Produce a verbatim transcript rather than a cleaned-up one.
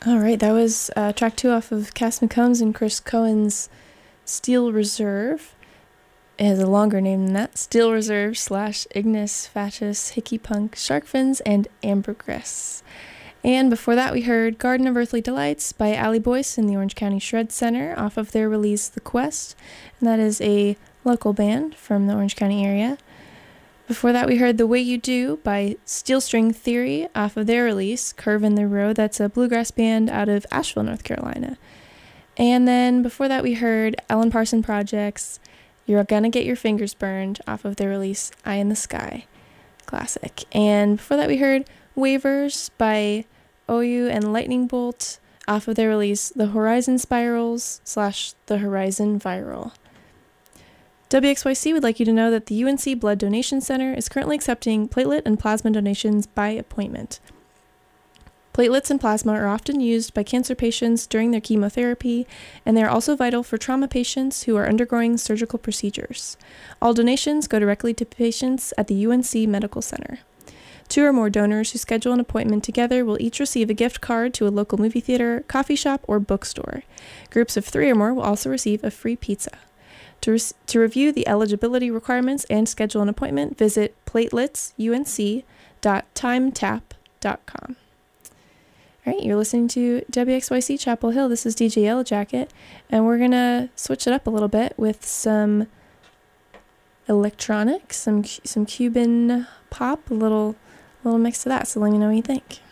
All right, that was uh, track two off of Cass McCombs and Chris Cohen's Steel Reserve. It has a longer name than that. Steel Reserve slash Ignis Fatuus Hickey Punk Shark Fins and Ambergris. And before that, we heard Garden of Earthly Delights by Allie Boyce in the Orange County Shred Center off of their release The Quest. And that is a local band from the Orange County area. Before that, we heard The Way You Do by Steel String Theory off of their release, Curve in the Road. That's a bluegrass band out of Asheville, North Carolina. And then before that, we heard Alan Parson Project's You're Gonna Get Your Fingers Burned off of their release, Eye in the Sky. Classic. And before that, we heard Waivers by O U and Lightning Bolt off of their release, The Horizon Spirals slash The Horizon Viral. W X Y C would like you to know that the U N C Blood Donation Center is currently accepting platelet and plasma donations by appointment. Platelets and plasma are often used by cancer patients during their chemotherapy, and they are also vital for trauma patients who are undergoing surgical procedures. All donations go directly to patients at the U N C Medical Center. Two or more donors who schedule an appointment together will each receive a gift card to a local movie theater, coffee shop, or bookstore. Groups of three or more will also receive a free pizza. To, re- to review the eligibility requirements and schedule an appointment, visit platelets u n c dot time tap dot com. All right, you're listening to W X Y C Chapel Hill. This is D J Yellow Jacket, and we're going to switch it up a little bit with some electronic, some some Cuban pop, a little, little mix of that, so let me know what you think.